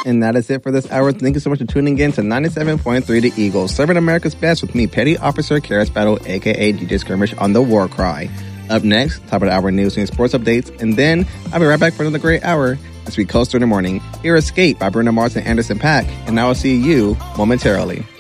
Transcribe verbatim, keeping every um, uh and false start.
And that is it for this hour. Thank you so much for tuning in to ninety-seven point three The Eagle, serving America's best with me, Petty Officer Karis Battle, a k a. D J Skirmish on the War Cry. Up next, top of the hour news and sports updates, and then I'll be right back for another great hour as we coast through the morning. Here, Escape by Bruno Mars and Anderson .Paak, and I will see you momentarily.